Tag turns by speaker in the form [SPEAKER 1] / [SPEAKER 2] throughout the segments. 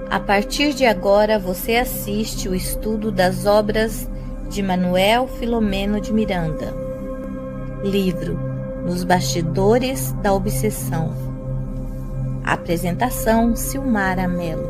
[SPEAKER 1] A partir de agora, você assiste o estudo das obras de Manuel Filomeno de Miranda. Livro Nos Bastidores da Obsessão. Apresentação: Silmara Mello.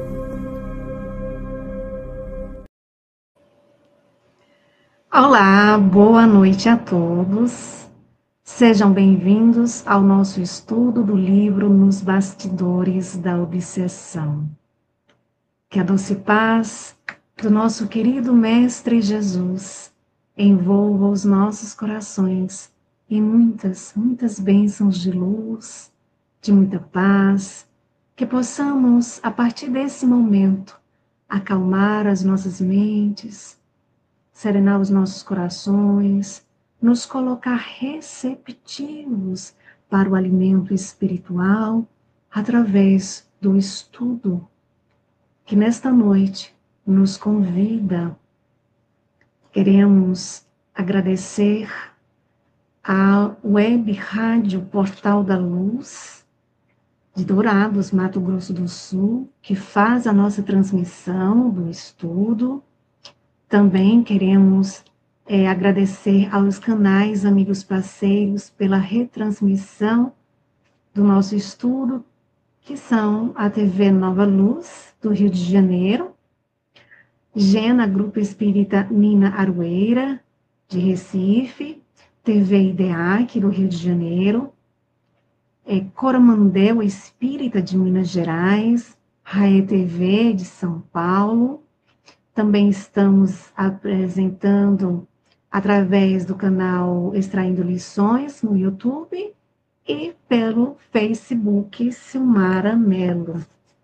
[SPEAKER 2] Olá, boa noite a todos. Sejam bem-vindos ao nosso estudo do livro Nos Bastidores da Obsessão. Que a doce paz do nosso querido Mestre Jesus envolva os nossos corações em muitas, muitas bênçãos de luz, de muita paz, que possamos, a partir desse momento, acalmar as nossas mentes, serenar os nossos corações, nos colocar receptivos para o alimento espiritual através do estudo que nesta noite nos convida. Queremos agradecer à Web Rádio Portal da Luz de Dourados, Mato Grosso do Sul, que faz a nossa transmissão do estudo. Também queremos agradecer aos canais Amigos Parceiros pela retransmissão do nosso estudo, que são a TV Nova Luz, do Rio de Janeiro, Gena Grupo Espírita Nina Aroeira, de Recife, TV IDEAC, do Rio de Janeiro, Coromandel Espírita, de Minas Gerais, Raê TV, de São Paulo. Também estamos apresentando através do canal Extraindo Lições no YouTube e pelo Facebook Silmara Mello.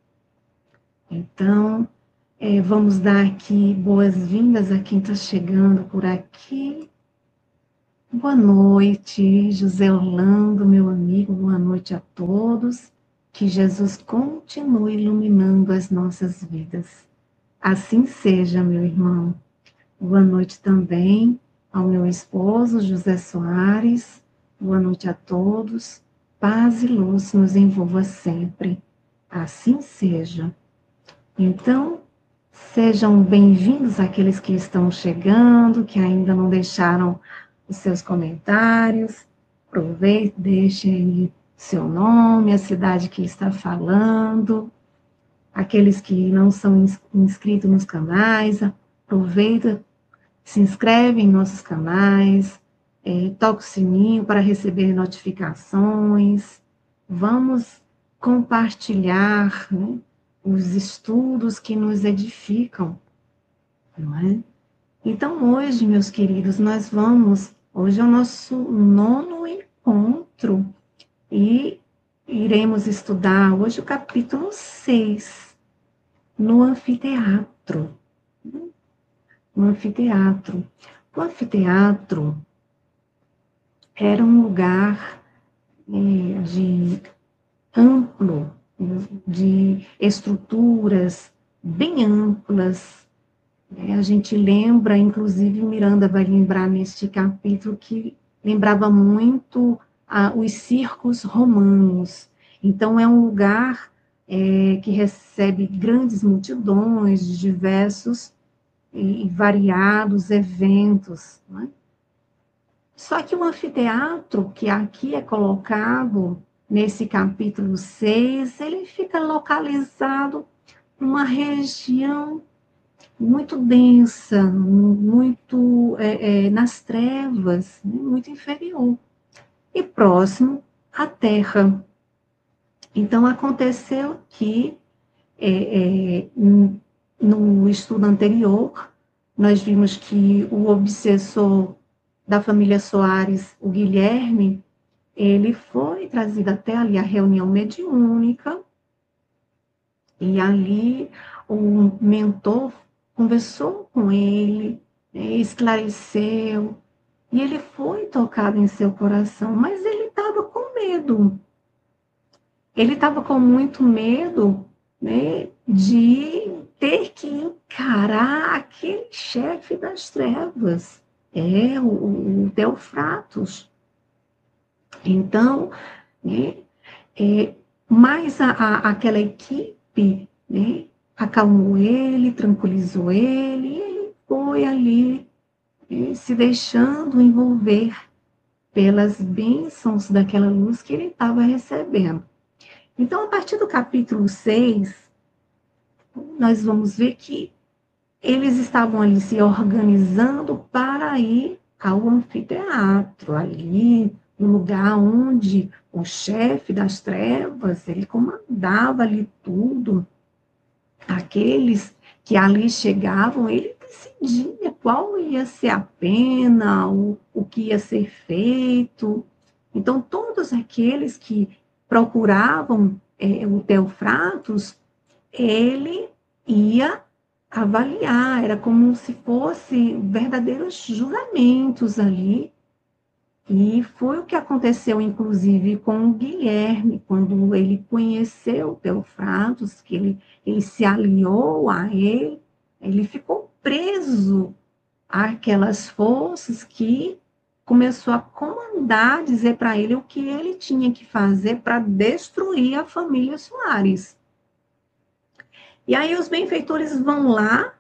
[SPEAKER 2] Então, vamos dar aqui boas-vindas a quem está chegando por aqui. Boa noite, José Orlando, meu amigo, boa noite a todos. Que Jesus continue iluminando as nossas vidas. Assim seja, meu irmão. Boa noite também ao meu esposo, José Soares. Boa noite a todos. Paz e luz nos envolva sempre. Assim seja. Então, sejam bem-vindos aqueles que estão chegando, que ainda não deixaram os seus comentários. Aproveite, deixem aí seu nome, a cidade que está falando. Aqueles que não são inscritos nos canais, aproveita, se inscreve em nossos canais, toca o sininho para receber notificações. Vamos compartilhar, né, os estudos que nos edificam, não é? Então, hoje, meus queridos, hoje é o nosso 9º encontro, e iremos estudar hoje o capítulo 6, no anfiteatro. No anfiteatro. O anfiteatro era um lugar amplo, de estruturas bem amplas. A gente lembra, inclusive Miranda vai lembrar neste capítulo, que lembrava muito os circos romanos. Então, é um lugar que recebe grandes multidões de diversos e variados eventos, né? Só que o anfiteatro, que aqui é colocado nesse capítulo 6, ele fica localizado numa região muito densa, muito nas trevas, né? Muito inferior, e próximo à terra. Então, aconteceu que, no estudo anterior, nós vimos que o obsessor da família Soares, o Guilherme, ele foi trazido até ali a reunião mediúnica, e ali o mentor conversou com ele, esclareceu, e ele foi tocado em seu coração, mas ele estava com medo. Ele estava com muito medo, né, de ter que encarar aquele chefe das trevas, o Teofratos. Então, né, mas aquela equipe, né, acalmou ele, tranquilizou ele, e ele foi ali se deixando envolver pelas bênçãos daquela luz que ele estava recebendo. Então, a partir do capítulo 6, nós vamos ver que eles estavam ali se organizando para ir ao anfiteatro, ali no lugar onde o chefe das trevas, ele comandava ali tudo. Aqueles que ali chegavam, ele decidia qual ia ser a pena, o que ia ser feito. Então, todos aqueles que procuravam o Teofratos, ele ia avaliar, era como se fosse verdadeiros julgamentos ali. E foi o que aconteceu, inclusive, com o Guilherme, quando ele conheceu o Teofratos, que ele se aliou a ele, ele ficou preso àquelas forças que começou a comandar, dizer para ele o que ele tinha que fazer para destruir a família Soares. E aí os benfeitores vão lá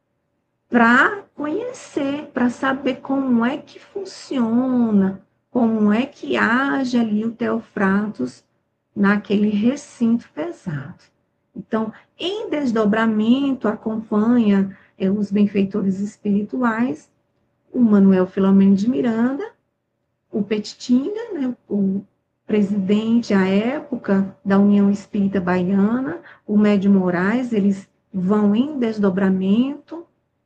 [SPEAKER 2] para conhecer, para saber como é que funciona, como é que age ali o Teofratos naquele recinto pesado. Então, em desdobramento, acompanha os benfeitores espirituais, o Manuel Filomeno de Miranda, o Petitinga, né, o presidente à época da União Espírita Baiana, o Médio Moraes, eles vão em desdobramento,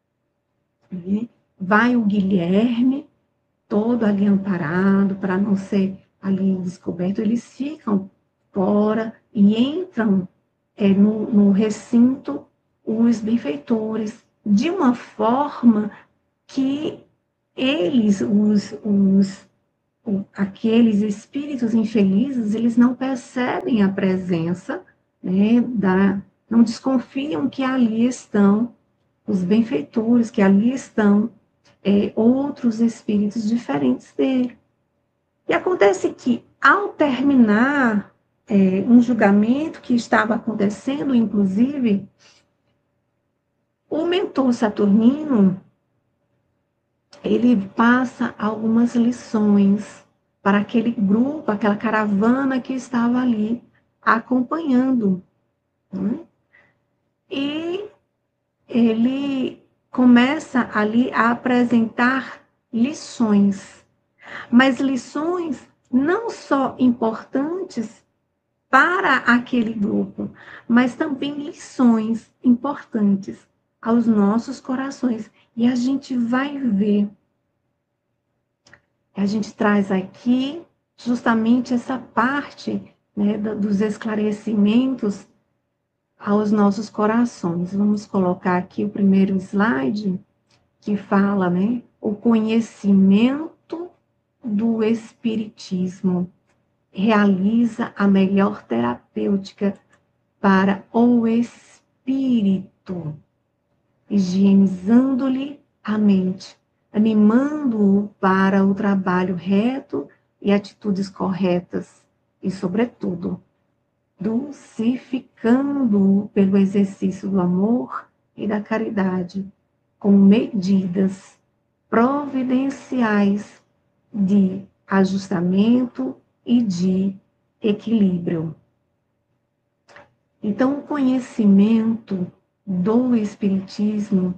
[SPEAKER 2] né? Vai o Guilherme, todo ali amparado, para não ser ali descoberto, eles ficam fora e entram no recinto os benfeitores, de uma forma que eles, aqueles espíritos infelizes, eles não percebem a presença, né, não desconfiam que ali estão os benfeitores, que ali estão outros espíritos diferentes dele. E acontece que, ao terminar um julgamento que estava acontecendo, inclusive, o mentor saturnino, ele passa algumas lições para aquele grupo, aquela caravana que estava ali acompanhando, né? E ele começa ali a apresentar lições, mas lições não só importantes para aquele grupo, mas também lições importantes aos nossos corações. E a gente vai ver, a gente traz aqui justamente essa parte, né, dos esclarecimentos aos nossos corações. Vamos colocar aqui o primeiro slide, que fala, né, o conhecimento do Espiritismo realiza a melhor terapêutica para o espírito, higienizando-lhe a mente, animando-o para o trabalho reto e atitudes corretas, e, sobretudo, dulcificando-o pelo exercício do amor e da caridade, com medidas providenciais de ajustamento e de equilíbrio. Então, o conhecimento do Espiritismo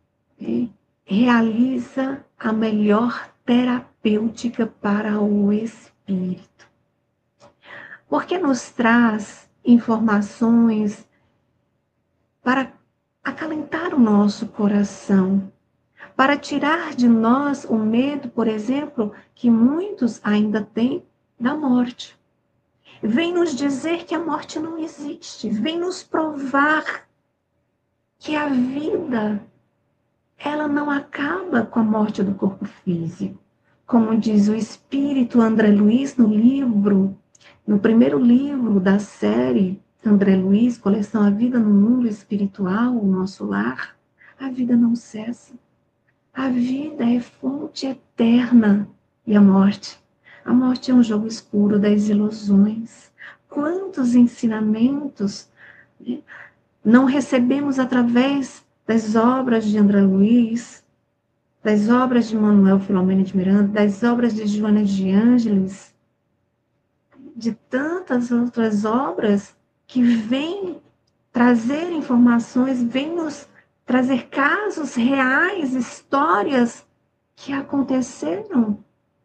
[SPEAKER 2] realiza a melhor terapêutica para o espírito, porque nos traz informações para acalentar o nosso coração, para tirar de nós o medo, por exemplo, que muitos ainda têm da morte. Vem nos dizer que a morte não existe, vem nos provar que a vida, ela não acaba com a morte do corpo físico. Como diz o espírito André Luiz no primeiro livro da série André Luiz, coleção A Vida no Mundo Espiritual, o Nosso Lar, a vida não cessa. A vida é fonte eterna e a morte é um jogo escuro das ilusões. Quantos ensinamentos não recebemos através das obras de André Luiz, das obras de Manuel Filomeno de Miranda, das obras de Joana de Ângeles, de tantas outras obras que vêm trazer informações, vêm nos trazer casos reais, histórias que aconteceram,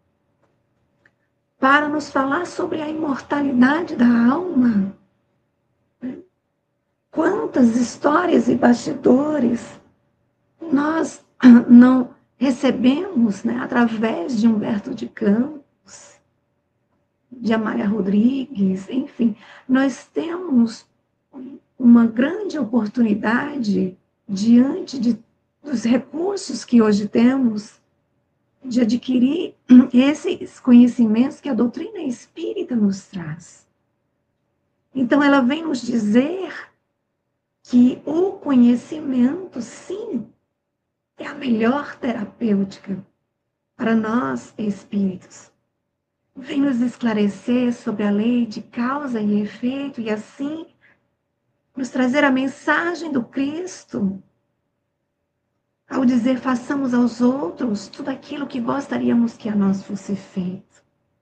[SPEAKER 2] para nos falar sobre a imortalidade da alma. Quantas histórias e bastidores nós não recebemos, né, através de Humberto de Campos, de Amália Rodrigues, enfim, nós temos uma grande oportunidade diante dos recursos que hoje temos de adquirir esses conhecimentos que a doutrina espírita nos traz. Então, ela vem nos dizer que o conhecimento, sim, é a melhor terapêutica para nós espíritos. Vem nos esclarecer sobre a lei de causa e efeito e assim nos trazer a mensagem do Cristo ao dizer: façamos aos outros tudo aquilo que gostaríamos que a nós fosse feito.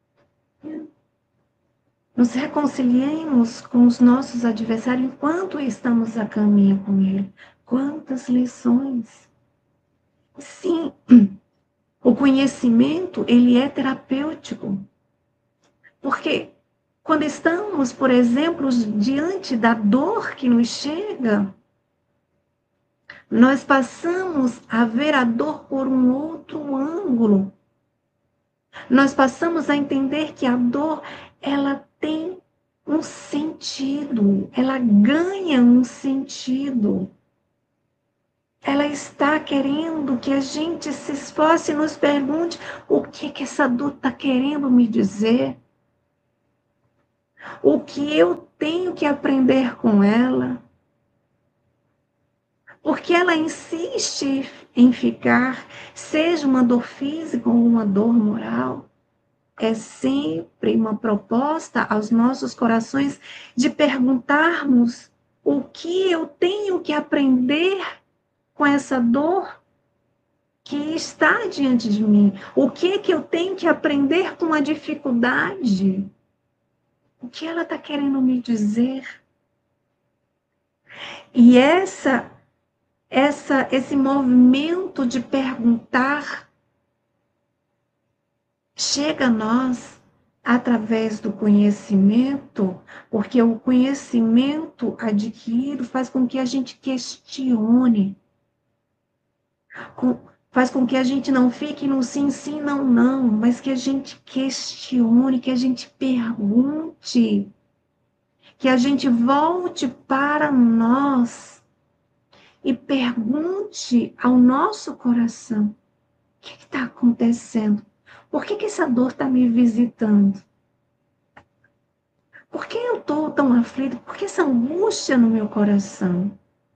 [SPEAKER 2] Nos reconciliemos com os nossos adversários enquanto estamos a caminho com ele. Quantas lições! Sim, o conhecimento, ele é terapêutico. Porque quando estamos, por exemplo, diante da dor que nos chega, nós passamos a ver a dor por um outro ângulo. Nós passamos a entender que a dor, ela tem um sentido, ela ganha um sentido. Ela está querendo que a gente se esforce e nos pergunte: o que essa dor está querendo me dizer? O que eu tenho que aprender com ela? Porque ela insiste em ficar, seja uma dor física ou uma dor moral. É sempre uma proposta aos nossos corações de perguntarmos: o que eu tenho que aprender com essa dor que está diante de mim? O que eu tenho que aprender com a dificuldade? O que ela está querendo me dizer? E esse movimento de perguntar chega a nós através do conhecimento, porque o conhecimento adquirido faz com que a gente questione, faz com que a gente não fique no sim, sim, não, não, mas que a gente questione, que a gente pergunte, que a gente volte para nós e pergunte ao nosso coração: o que está acontecendo? Por que essa dor está me visitando? Por que eu estou tão aflito? Por que essa angústia no meu coração?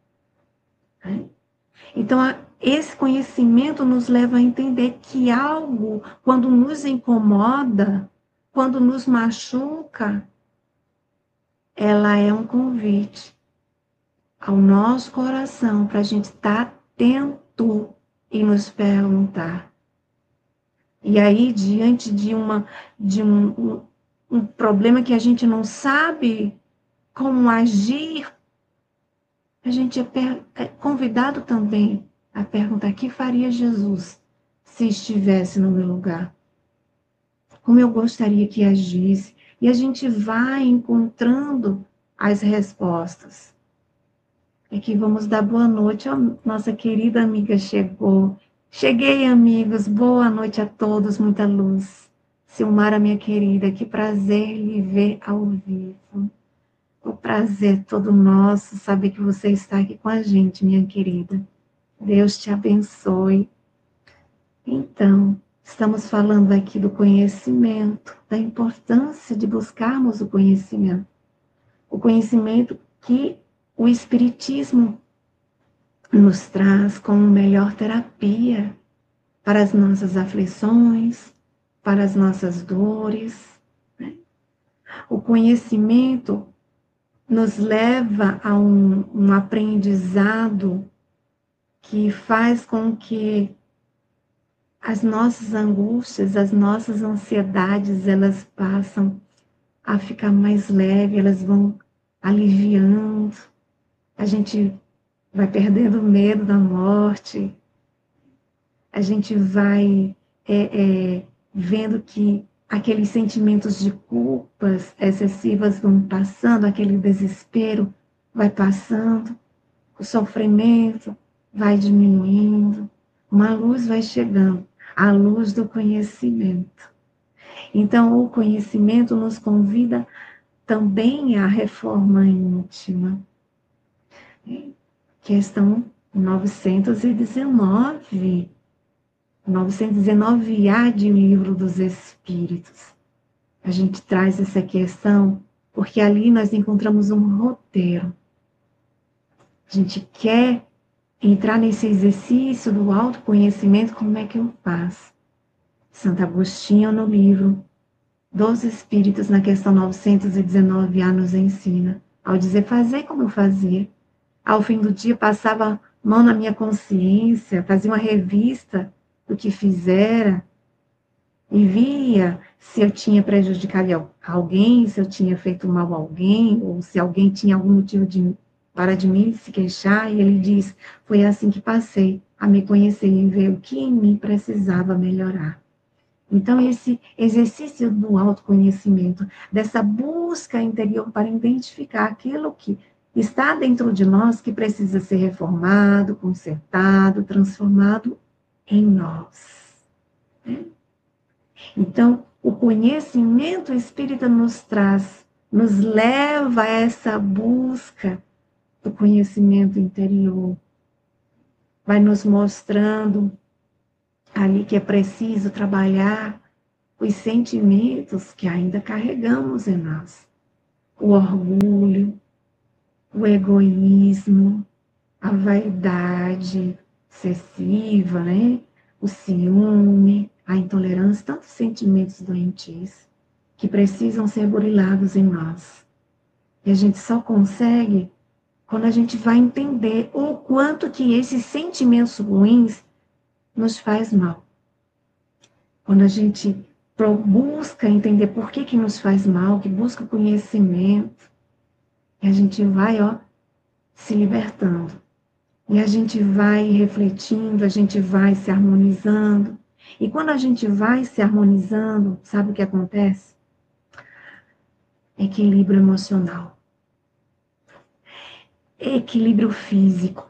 [SPEAKER 2] Então, esse conhecimento nos leva a entender que algo, quando nos incomoda, quando nos machuca, ela é um convite ao nosso coração para a gente estar atento e nos perguntar. E aí, diante de um problema que a gente não sabe como agir, a gente é convidado também a perguntar: o que faria Jesus se estivesse no meu lugar? Como eu gostaria que agisse? E a gente vai encontrando as respostas. Aqui vamos dar boa noite. Nossa querida amiga chegou. Cheguei, amigos. Boa noite a todos. Muita luz. Silmara, minha querida, que prazer lhe ver ao vivo. O prazer todo nosso saber que você está aqui com a gente, minha querida. Deus te abençoe. Então, estamos falando aqui do conhecimento, da importância de buscarmos o conhecimento. O conhecimento que o Espiritismo nos traz como melhor terapia para as nossas aflições, para as nossas dores. Né? O conhecimento nos leva a um aprendizado que faz com que as nossas angústias, as nossas ansiedades, elas passam a ficar mais leve, elas vão aliviando, a gente vai perdendo o medo da morte, a gente vai vendo que aqueles sentimentos de culpas excessivas vão passando, aquele desespero vai passando, o sofrimento vai diminuindo, uma luz vai chegando, a luz do conhecimento. Então, o conhecimento nos convida também à reforma íntima. Questão 919. 919A de Livro dos Espíritos. A gente traz essa questão porque ali nós encontramos um roteiro. A gente quer entrar nesse exercício do autoconhecimento, como é que eu faço? Santo Agostinho, no livro dos Espíritos, na questão 919A, nos ensina, ao dizer, fazer como eu fazia. Ao fim do dia, passava a mão na minha consciência, fazia uma revista do que fizera, e via se eu tinha prejudicado alguém, se eu tinha feito mal a alguém, ou se alguém tinha algum motivo para de mim se queixar, e ele diz, foi assim que passei a me conhecer e ver o que em mim precisava melhorar. Então, esse exercício do autoconhecimento, dessa busca interior para identificar aquilo que está dentro de nós, que precisa ser reformado, consertado, transformado em nós. Então, o conhecimento espírita nos traz, nos leva a essa busca do conhecimento interior. Vai nos mostrando ali que é preciso trabalhar os sentimentos que ainda carregamos em nós. O orgulho, o egoísmo, a vaidade excessiva, né? O ciúme, a intolerância, tantos sentimentos doentios que precisam ser burilados em nós. E a gente só consegue quando a gente vai entender o quanto que esses sentimentos ruins nos faz mal. Quando a gente busca entender por que nos faz mal, que busca conhecimento, e a gente vai, se libertando. E a gente vai refletindo, a gente vai se harmonizando. E quando a gente vai se harmonizando, sabe o que acontece? Equilíbrio emocional. Equilíbrio físico.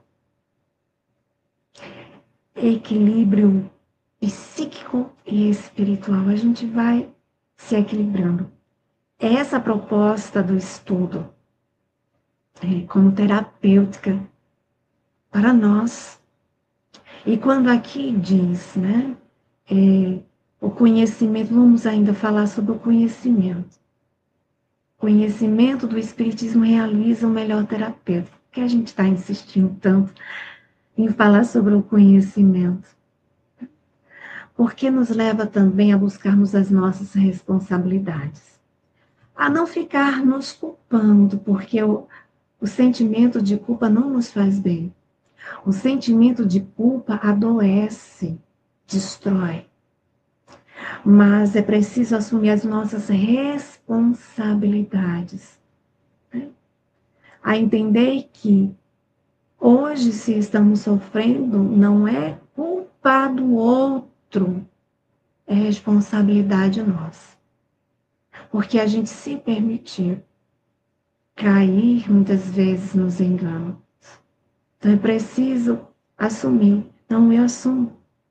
[SPEAKER 2] Equilíbrio psíquico e espiritual. A gente vai se equilibrando. Essa proposta do estudo, como terapêutica, para nós. E quando aqui diz, né, o conhecimento, vamos ainda falar sobre o conhecimento. O conhecimento do Espiritismo realiza o melhor terapeuta. Por que a gente está insistindo tanto em falar sobre o conhecimento? Porque nos leva também a buscarmos as nossas responsabilidades. A não ficar nos culpando, porque o sentimento de culpa não nos faz bem. O sentimento de culpa adoece, destrói. Mas é preciso assumir as nossas responsabilidades. Né? A entender que hoje, se estamos sofrendo, não é culpa do outro, é responsabilidade nossa. Porque a gente se permitiu cair muitas vezes nos enganos. Então é preciso assumir. Não, eu assumo.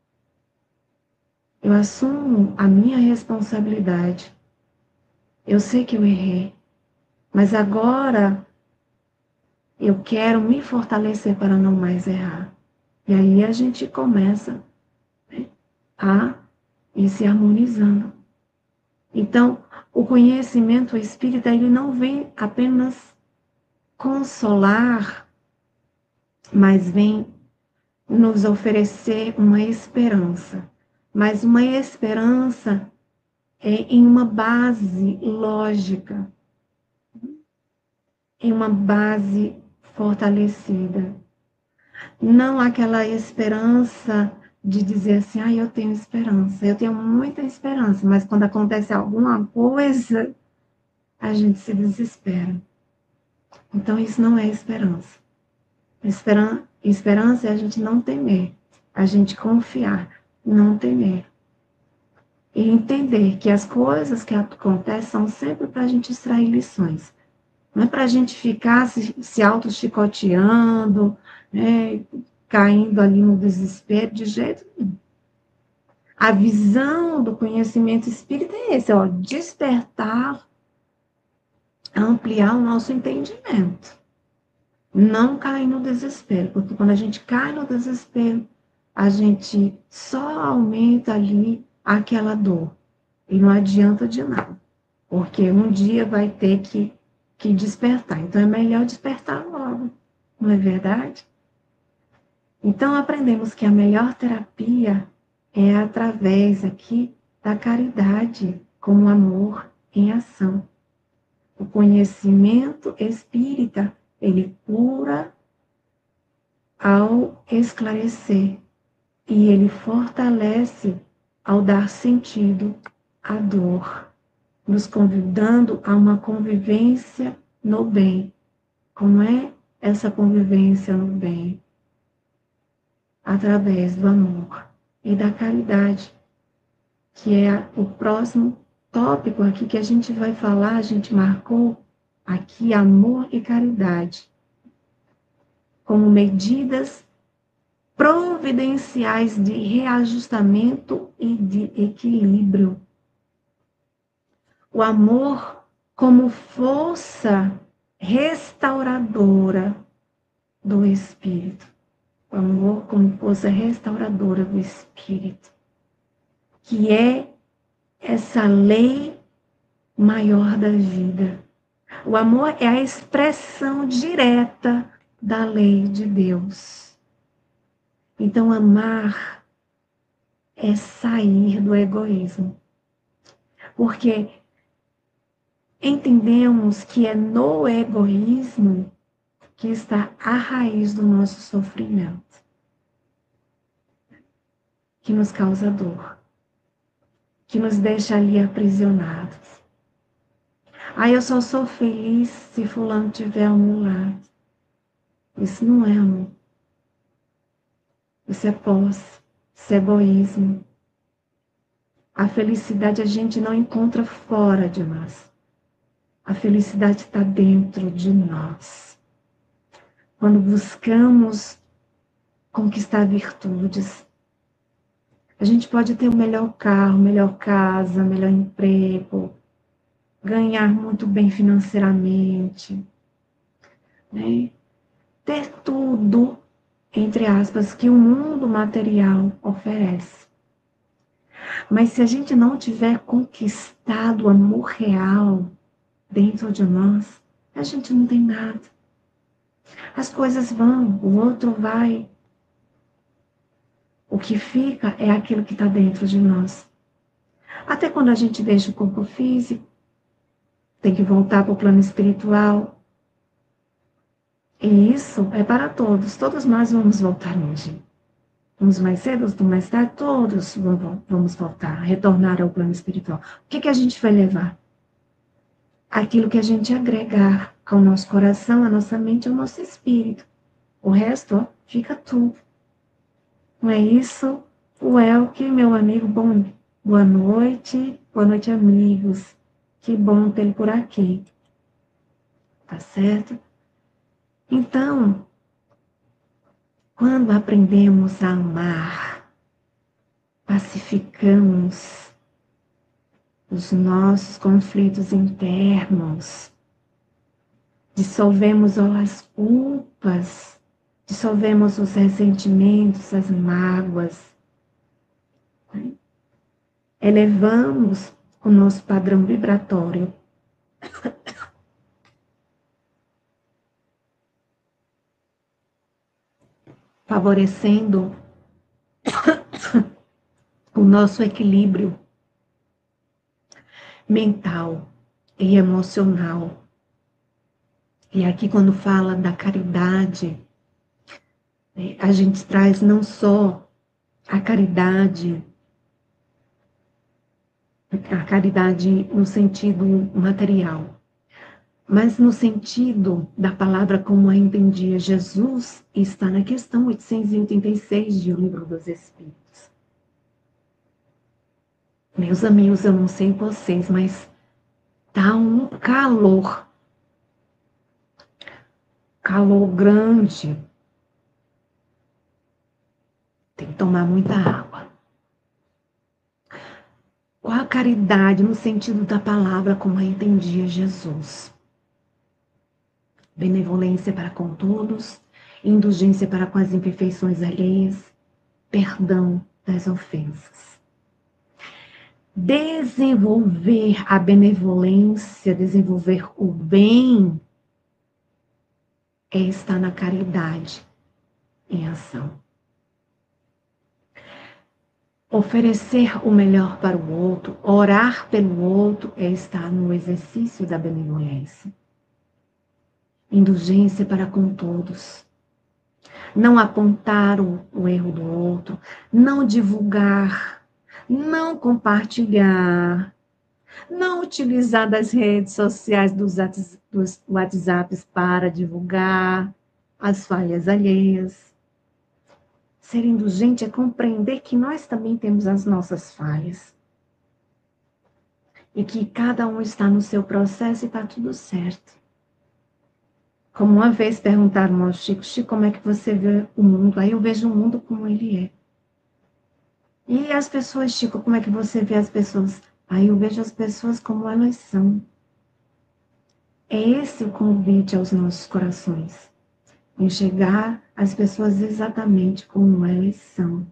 [SPEAKER 2] Eu assumo a minha responsabilidade. Eu sei que eu errei. Mas agora eu quero me fortalecer para não mais errar. E aí a gente começa, né, a ir se harmonizando. Então, o conhecimento espírita, ele não vem apenas consolar, mas vem nos oferecer uma esperança. Mas uma esperança em uma base lógica. em uma base fortalecida. Não aquela esperança de dizer assim, eu tenho esperança, eu tenho muita esperança, mas quando acontece alguma coisa, a gente se desespera. Então, isso não é esperança. Esperança é a gente não temer, a gente confiar, não temer. E entender que as coisas que acontecem são sempre para a gente extrair lições. Não é para a gente ficar se auto-chicoteando, né, caindo ali no desespero, de jeito nenhum. A visão do conhecimento espírita é esse, despertar, ampliar o nosso entendimento. Não cair no desespero, porque quando a gente cai no desespero, a gente só aumenta ali aquela dor. E não adianta de nada, porque um dia vai ter que despertar. Então é melhor despertar logo, não é verdade? Então aprendemos que a melhor terapia é através aqui da caridade, como amor em ação. O conhecimento espírita, ele cura ao esclarecer e ele fortalece ao dar sentido à dor, nos convidando a uma convivência no bem. Como é essa convivência no bem? Através do amor e da caridade, que é o próximo tópico aqui que a gente vai falar, a gente marcou aqui amor e caridade, como medidas providenciais de reajustamento e de equilíbrio. O amor como força restauradora do espírito. O amor como força restauradora do espírito, que é essa lei maior da vida. O amor é a expressão direta da lei de Deus. Então, amar é sair do egoísmo. Porque entendemos que é no egoísmo que está a raiz do nosso sofrimento, que nos causa dor, que nos deixa ali aprisionados. Eu só sou feliz se fulano estiver ao meu lado. Isso não é amor. Isso é posse, isso é egoísmo. A felicidade a gente não encontra fora de nós. A felicidade está dentro de nós. Quando buscamos conquistar virtudes, a gente pode ter o melhor carro, melhor casa, melhor emprego, ganhar muito bem financeiramente, né? Ter tudo, entre aspas, que o mundo material oferece. Mas se a gente não tiver conquistado o amor real dentro de nós, a gente não tem nada. As coisas vão, o outro vai. O que fica é aquilo que está dentro de nós. Até quando a gente deixa o corpo físico, tem que voltar para o plano espiritual. E isso é para todos. Todos nós vamos voltar hoje. Uns mais cedo, outros mais tarde, todos vamos voltar, retornar ao plano espiritual. O que a gente vai levar? Aquilo que a gente agregar ao nosso coração, à nossa mente, ao nosso espírito. O resto, fica tudo. Não é isso? O Elke, meu amigo, boa noite, amigos. Que bom ter ele por aqui. Tá certo? Então, quando aprendemos a amar, pacificamos os nossos conflitos internos, dissolvemos as culpas, dissolvemos os ressentimentos, as mágoas, né? Elevamos o nosso padrão vibratório. Favorecendo o nosso equilíbrio mental e emocional. E aqui, quando fala da caridade, a gente traz não só a caridade no sentido material, mas no sentido da palavra como a entendia Jesus, está na questão 886 de O Livro dos Espíritos. Meus amigos, eu não sei vocês, mas tá um calor grande. Tem que tomar muita água. Qual a caridade no sentido da palavra como a entendia Jesus? Benevolência para com todos, indulgência para com as imperfeições alheias, perdão das ofensas. Desenvolver a benevolência, desenvolver o bem, é estar na caridade em ação. Oferecer o melhor para o outro, orar pelo outro, é estar no exercício da benevolência. Indulgência para com todos. Não apontar o erro do outro, não divulgar, não compartilhar, não utilizar das redes sociais, dos WhatsApps para divulgar as falhas alheias. Ser indulgente é compreender que nós também temos as nossas falhas. E que cada um está no seu processo e está tudo certo. Como uma vez perguntaram ao Chico, Chico, como é que você vê o mundo? Aí eu vejo o mundo como ele é. E as pessoas, Chico, como é que você vê as pessoas? Aí eu vejo as pessoas como elas são. É esse o convite aos nossos corações. Enxergar as pessoas exatamente como elas são.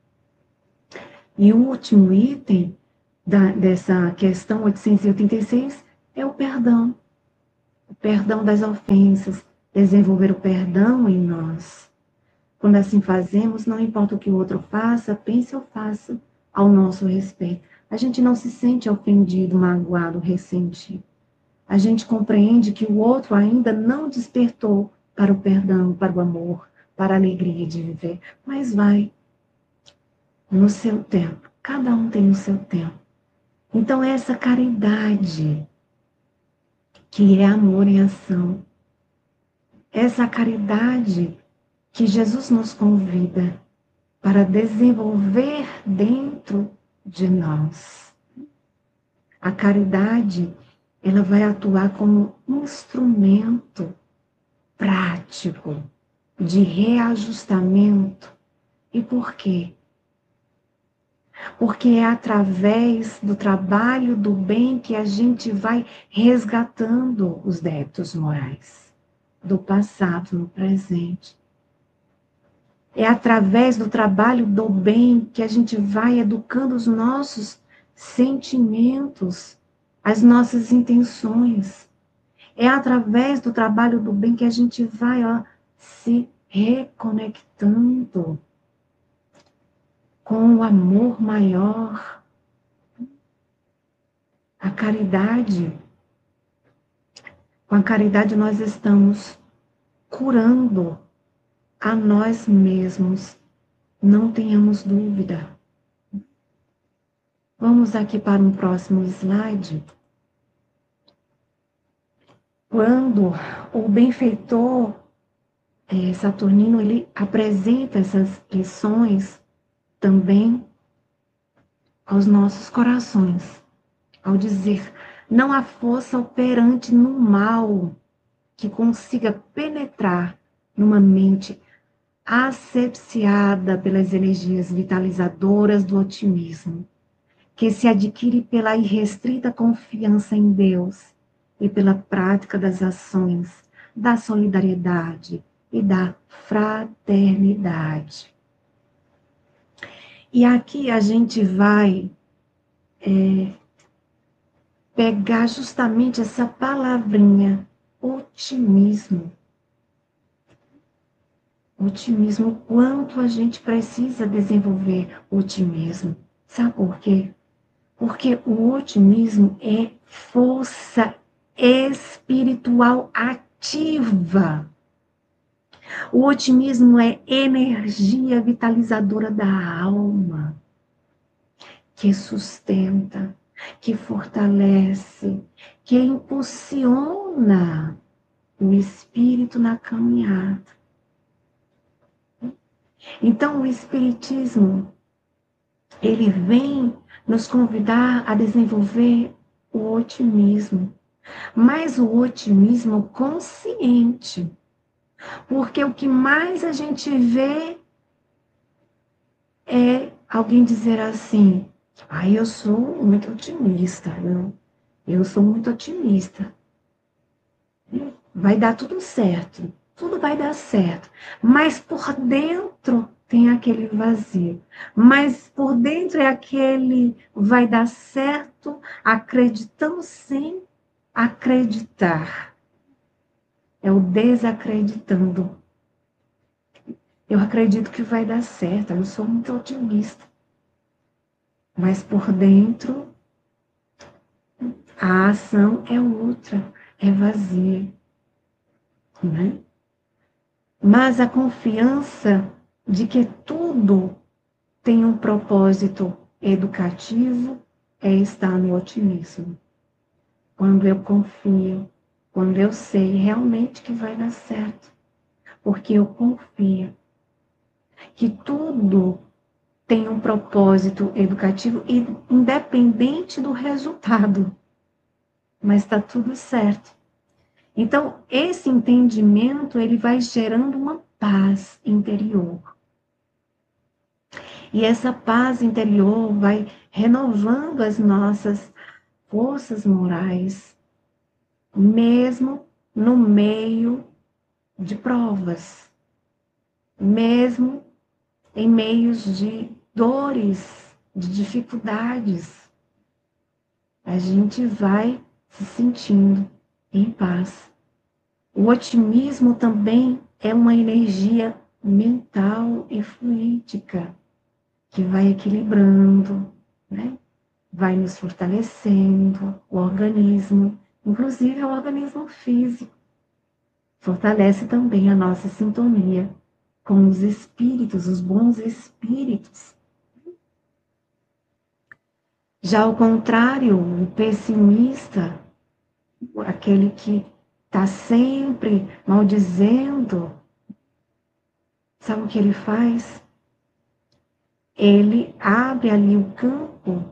[SPEAKER 2] E o último item dessa questão 886 é o perdão. O perdão das ofensas, desenvolver o perdão em nós. Quando assim fazemos, não importa o que o outro faça, pense ou faça ao nosso respeito. A gente não se sente ofendido, magoado, ressentido. A gente compreende que o outro ainda não despertou para o perdão, para o amor, para a alegria de viver, mas vai no seu tempo. Cada um tem o seu tempo. Então, essa caridade, que é amor em ação, essa caridade que Jesus nos convida para desenvolver dentro de nós. A caridade, ela vai atuar como instrumento prático de reajustamento. E por quê? Porque é através do trabalho do bem que a gente vai resgatando os débitos morais do passado no presente. É através do trabalho do bem que a gente vai educando os nossos sentimentos, as nossas intenções. É através do trabalho do bem que a gente vai se reconectando com o amor maior, a caridade. Com a caridade nós estamos curando a nós mesmos, não tenhamos dúvida. Vamos aqui para um próximo slide. Quando o benfeitor Saturnino, ele apresenta essas lições também aos nossos corações, ao dizer, não há força operante no mal que consiga penetrar numa mente asepsiada pelas energias vitalizadoras do otimismo, que se adquire pela irrestrita confiança em Deus e pela prática das ações, da solidariedade e da fraternidade. E aqui a gente vai pegar justamente essa palavrinha, otimismo. Otimismo, quanto a gente precisa desenvolver otimismo. Sabe por quê? Porque o otimismo é força espiritual ativa ativa. O otimismo é energia vitalizadora da alma, que sustenta, que fortalece, que impulsiona o espírito na caminhada. Então, o espiritismo, ele vem nos convidar a desenvolver o otimismo, mas o otimismo consciente, porque o que mais a gente vê é alguém dizer assim: eu sou muito otimista, eu sou muito otimista. Vai dar tudo certo, tudo vai dar certo. Mas por dentro tem aquele vazio. Mas por dentro é aquele vai dar certo, acreditando sem acreditar. É o desacreditando. Eu acredito que vai dar certo, eu sou muito otimista. Mas por dentro, a ação é outra, é vazia. Né? Mas a confiança de que tudo tem um propósito educativo é estar no otimismo. Quando eu confio, quando eu sei realmente que vai dar certo, porque eu confio que tudo tem um propósito educativo independente do resultado, mas está tudo certo. Então, esse entendimento, ele vai gerando uma paz interior. E essa paz interior vai renovando as nossas forças morais, mesmo no meio de provas, mesmo em meios de dores, de dificuldades. A gente vai se sentindo em paz. O otimismo também é uma energia mental e fluídica que vai equilibrando, né? Vai nos fortalecendo, o organismo, inclusive o organismo físico. Fortalece também a nossa sintonia com os espíritos, os bons espíritos. Já ao contrário, o pessimista, aquele que está sempre maldizendo, sabe o que ele faz? Ele abre ali o campo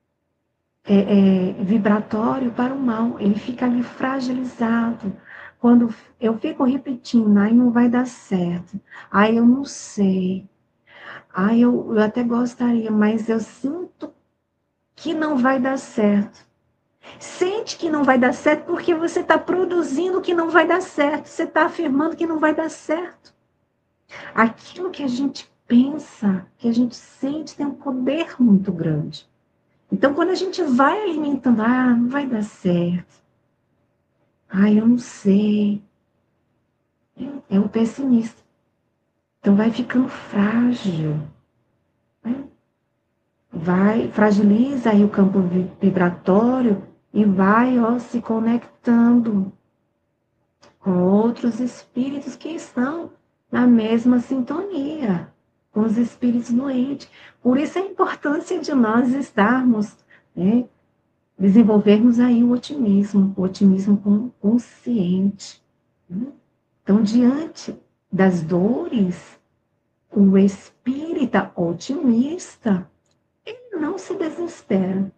[SPEAKER 2] vibratório para o mal, ele fica ali fragilizado. Quando eu fico repetindo, aí não vai dar certo, aí eu não sei, aí eu até gostaria, mas eu sinto que não vai dar certo. Sente que não vai dar certo porque você está produzindo que não vai dar certo, você está afirmando que não vai dar certo. Aquilo que a gente pensa, que a gente sente, tem um poder muito grande. Então, quando a gente vai alimentando, não vai dar certo. Eu não sei. É o pessimista. Então, vai ficando frágil. Né? Fragiliza aí o campo vibratório e vai se conectando com outros espíritos que estão na mesma sintonia, com os espíritos doentes. Por isso a importância de nós estarmos, né, desenvolvermos aí o otimismo consciente. Né? Então, diante das dores, o espírita otimista, ele não se desespera.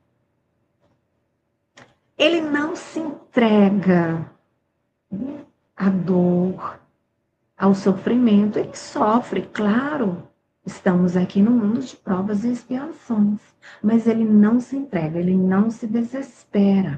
[SPEAKER 2] Ele não se entrega à dor, ao sofrimento. Ele sofre, claro. Estamos aqui no mundo de provas e expiações. Mas ele não se entrega, ele não se desespera.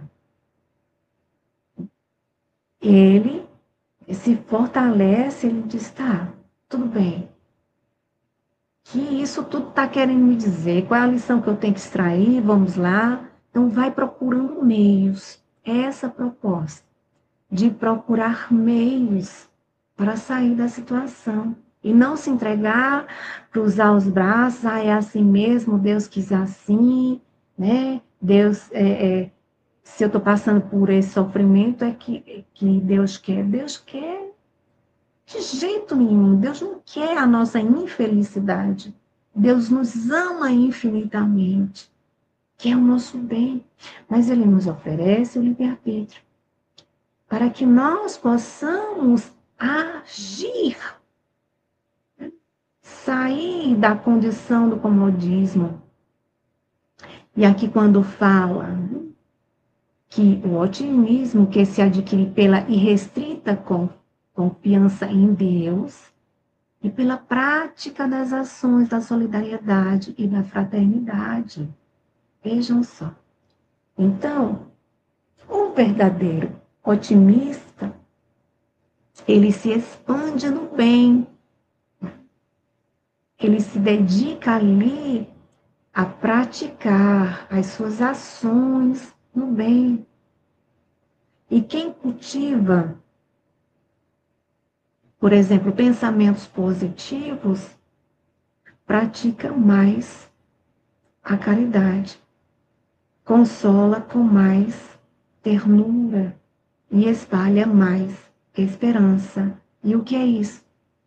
[SPEAKER 2] Ele se fortalece, ele diz, tá, tudo bem. Que isso tudo está querendo me dizer? Qual é a lição que eu tenho que extrair? Vamos lá. Então, vai procurando meios. Essa proposta de procurar meios para sair da situação. E não se entregar, cruzar os braços, é assim mesmo, Deus quis assim, né? Deus se eu estou passando por esse sofrimento, é que Deus quer. Deus quer de jeito nenhum. Deus não quer a nossa infelicidade. Deus nos ama infinitamente, quer o nosso bem, mas Ele nos oferece o livre-arbítrio para que nós possamos agir, sair da condição do comodismo. E aqui quando fala que o otimismo que se adquire pela irrestrita confiança em Deus e pela prática das ações da solidariedade e da fraternidade. Vejam só. Então, o verdadeiro otimista, ele se expande no bem. Ele se dedica ali a praticar as suas ações no bem. E quem cultiva, por exemplo, pensamentos positivos, pratica mais a caridade, consola com mais ternura e espalha mais esperança. E o que é isso?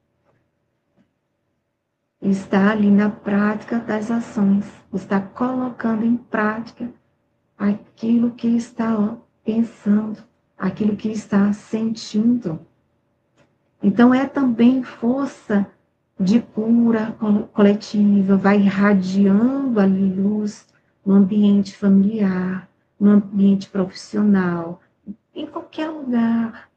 [SPEAKER 2] Está ali na prática das ações, está colocando em prática aquilo que está pensando, aquilo que está sentindo. Então, é também força de cura coletiva, vai irradiando ali luz no ambiente familiar, no ambiente profissional, em qualquer lugar.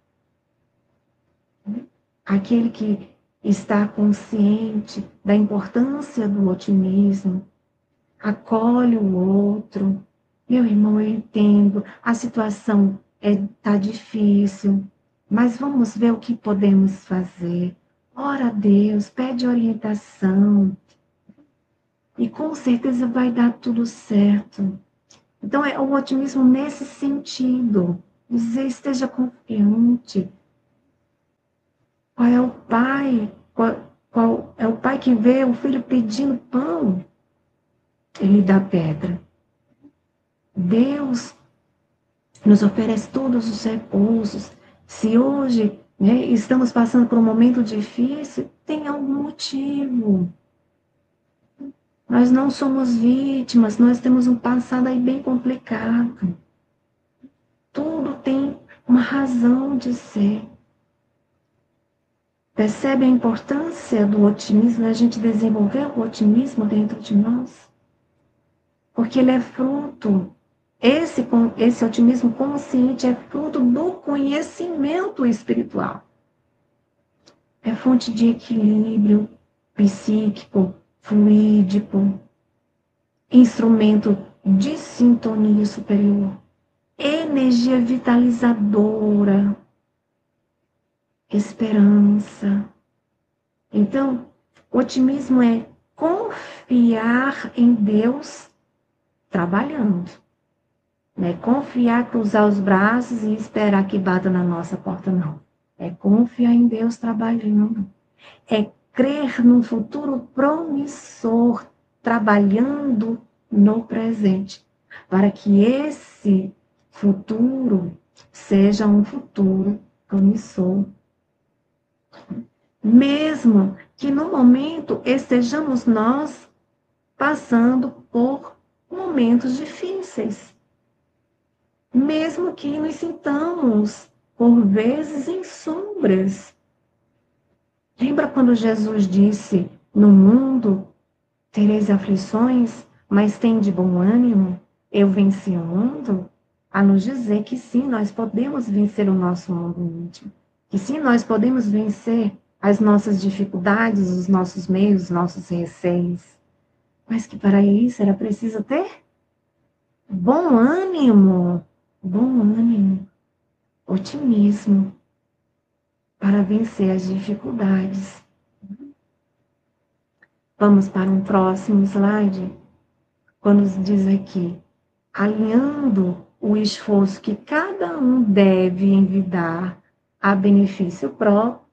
[SPEAKER 2] Aquele que está consciente da importância do otimismo, acolhe o outro. Meu irmão, eu entendo, a situação está difícil, mas vamos ver o que podemos fazer. Ora a Deus, pede orientação, e com certeza vai dar tudo certo. Então, é o otimismo nesse sentido, dizer, esteja confiante. Qual é o pai? Qual é o pai que vê o filho pedindo pão? Ele dá pedra. Deus nos oferece todos os recursos. Se hoje, né, estamos passando por um momento difícil, tem algum motivo. Nós não somos vítimas, nós temos um passado aí bem complicado. Tudo tem uma razão de ser. Percebe a importância do otimismo, a gente desenvolver o otimismo dentro de nós? Porque ele é fruto, esse otimismo consciente é fruto do conhecimento espiritual. É fonte de equilíbrio psíquico, fluídico, instrumento de sintonia superior, energia vitalizadora, esperança. Então, o otimismo é confiar em Deus trabalhando. Não é confiar, cruzar os braços e esperar que bata na nossa porta, não. É confiar em Deus trabalhando. É crer num futuro promissor, trabalhando no presente, para que esse futuro seja um futuro promissor. Mesmo que no momento estejamos nós passando por momentos difíceis. Mesmo que nos sintamos, por vezes, em sombras. Lembra quando Jesus disse, no mundo tereis aflições, mas tende bom ânimo, eu venci o mundo? A nos dizer que sim, nós podemos vencer o nosso mundo íntimo. Que sim, nós podemos vencer as nossas dificuldades, os nossos meios, os nossos receios. Mas que para isso era preciso ter bom ânimo, otimismo, para vencer as dificuldades. Vamos para um próximo slide, quando diz aqui, alinhando o esforço que cada um deve envidar a benefício próprio,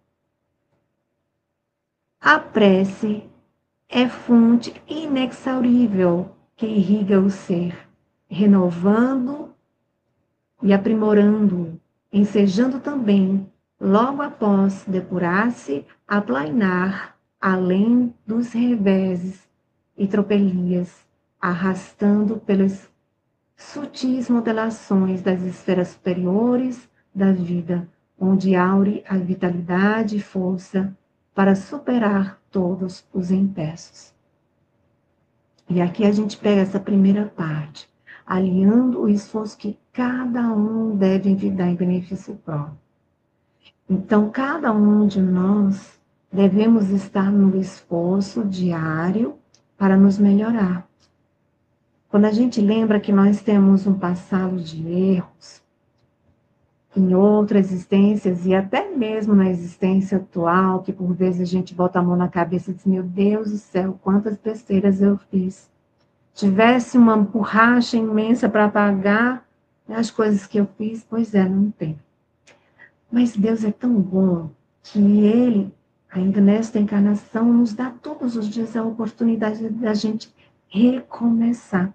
[SPEAKER 2] a prece é fonte inexaurível que irriga o ser, renovando e aprimorando-o, ensejando também, logo após depurar-se, aplainar, além dos reveses e tropelias, arrastando pelas sutis modelações das esferas superiores da vida, onde aure a vitalidade e força para superar todos os empeços. E aqui a gente pega essa primeira parte, aliando o esforço que cada um deve dar em benefício próprio. Então, cada um de nós devemos estar no esforço diário para nos melhorar. Quando a gente lembra que nós temos um passado de erros, em outras existências e até mesmo na existência atual, que por vezes a gente bota a mão na cabeça e diz, meu Deus do céu, quantas besteiras eu fiz. Tivesse uma borracha imensa para pagar as coisas que eu fiz, pois é, não tem. Mas Deus é tão bom que Ele, ainda nesta encarnação, nos dá todos os dias a oportunidade da gente recomeçar.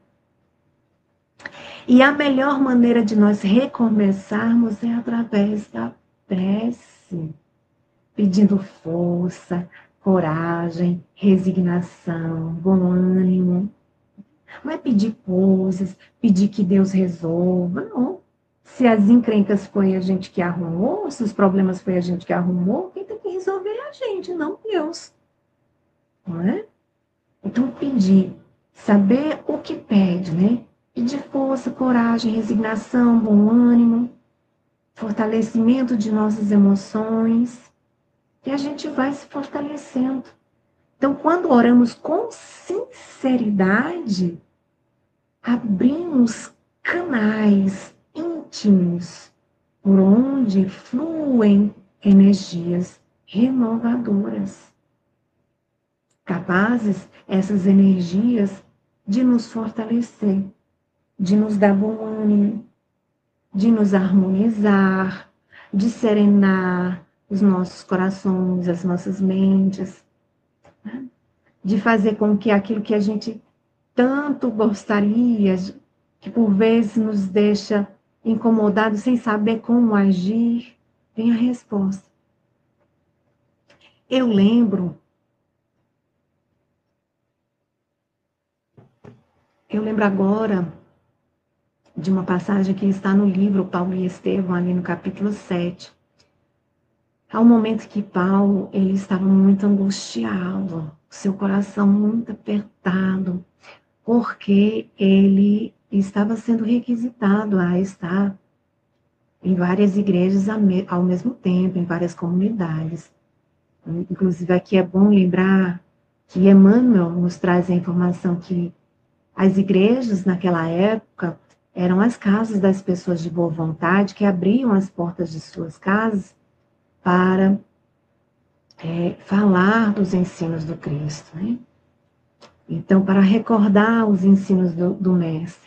[SPEAKER 2] E a melhor maneira de nós recomeçarmos é através da prece, pedindo força, coragem, resignação, bom ânimo. Não é pedir coisas, pedir que Deus resolva, não. Se as encrencas foi a gente que arrumou, se os problemas foi a gente que arrumou, quem tem que resolver é a gente, não Deus. Não é? Então, pedir, saber o que pede, né? Pedir força, coragem, resignação, bom ânimo, fortalecimento de nossas emoções, e a gente vai se fortalecendo. Então, quando oramos com sinceridade, abrimos canais íntimos por onde fluem energias renovadoras, capazes essas energias de nos fortalecer, de nos dar bom ânimo, de nos harmonizar, de serenar os nossos corações, as nossas mentes, né? De fazer com que aquilo que a gente tanto gostaria, que por vezes nos deixa incomodados sem saber como agir, vem a resposta. Eu lembro agora de uma passagem que está no livro Paulo e Estevão, ali no capítulo 7. Há um momento que Paulo, ele estava muito angustiado, seu coração muito apertado, porque ele estava sendo requisitado a estar em várias igrejas ao mesmo tempo, em várias comunidades. Inclusive, aqui é bom lembrar que Emmanuel nos traz a informação que as igrejas, naquela época, eram as casas das pessoas de boa vontade que abriam as portas de suas casas para falar dos ensinos do Cristo, né? Então, para recordar os ensinos do Mestre.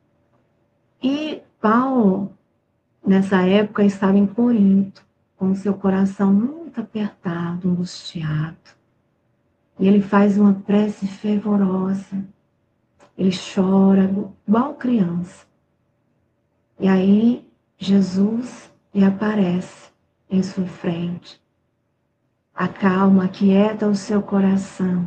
[SPEAKER 2] E Paulo, nessa época, estava em Corinto, com seu coração muito apertado, angustiado. E ele faz uma prece fervorosa. Ele chora igual criança. E aí, Jesus lhe aparece em sua frente. Acalma, aquieta o seu coração.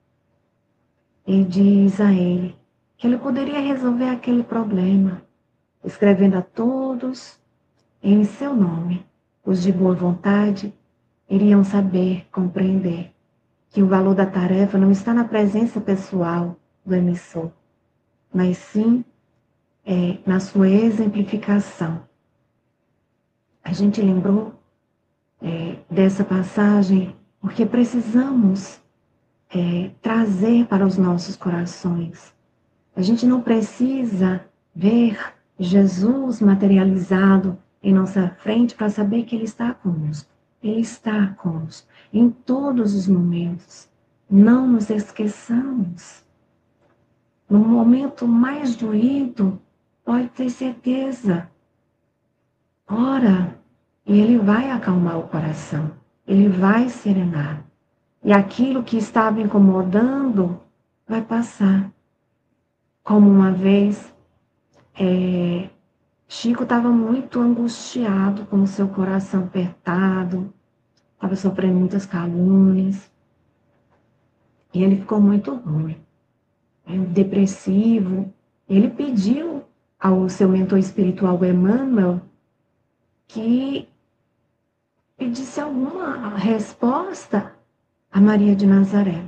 [SPEAKER 2] E diz a ele que ele poderia resolver aquele problema, escrevendo a todos em seu nome. Os de boa vontade iriam saber, compreender, que o valor da tarefa não está na presença pessoal do emissor, mas sim na sua exemplificação. A gente lembrou dessa passagem porque precisamos trazer para os nossos corações. A gente não precisa ver Jesus materializado em nossa frente para saber que Ele está conosco. Ele está conosco em todos os momentos. Não nos esqueçamos. No momento mais doído, pode ter certeza. Ora, e Ele vai acalmar o coração. Ele vai serenar. E aquilo que estava incomodando vai passar. Como uma vez Chico estava muito angustiado, com o seu coração apertado, estava sofrendo muitas calúnias, e ele ficou muito ruim, depressivo. Ele pediu ao seu mentor espiritual, Emmanuel, que pedisse alguma resposta a Maria de Nazaré.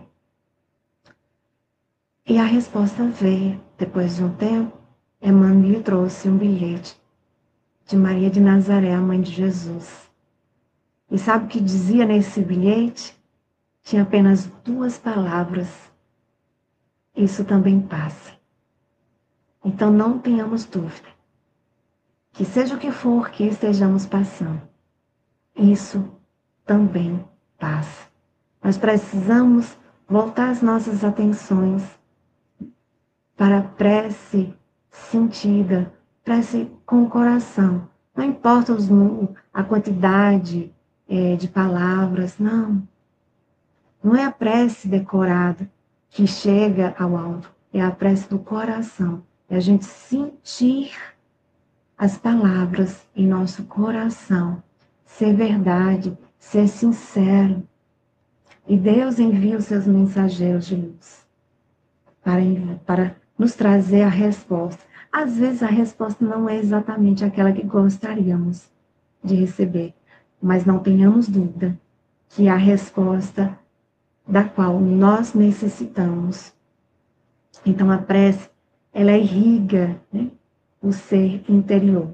[SPEAKER 2] E a resposta veio. Depois de um tempo, Emmanuel lhe trouxe um bilhete de Maria de Nazaré, a mãe de Jesus. E sabe o que dizia nesse bilhete? Tinha apenas 2 palavras. Isso também passa. Então não tenhamos dúvida. Que seja o que for que estejamos passando, isso também passa. Nós precisamos voltar as nossas atenções para a prece sentida, prece com o coração. Não importa a quantidade de palavras, não. Não é a prece decorada que chega ao alto, é a prece do coração. É a gente sentir as palavras em nosso coração, ser verdade, ser sincero. E Deus envia os seus mensageiros de luz para nos trazer a resposta. Às vezes a resposta não é exatamente aquela que gostaríamos de receber, mas não tenhamos dúvida que a resposta da qual nós necessitamos. Então a prece, ela irriga, né, o ser interior.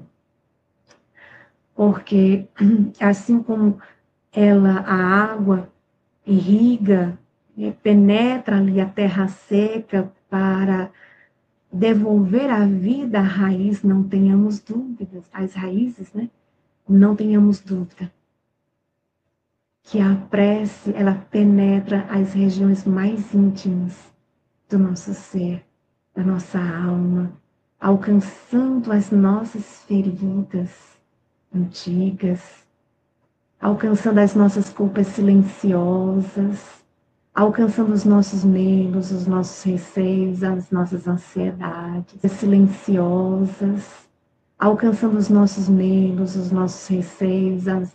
[SPEAKER 2] Porque assim como a água irriga, penetra ali a terra seca para devolver a vida à raiz, não tenhamos dúvidas, as raízes, né? Não tenhamos dúvida que a prece, ela penetra as regiões mais íntimas do nosso ser, da nossa alma, alcançando as nossas feridas antigas, alcançando as nossas culpas silenciosas, alcançando os nossos medos, os nossos receios, as nossas ansiedades silenciosas, alcançando os nossos medos, os nossos receios, as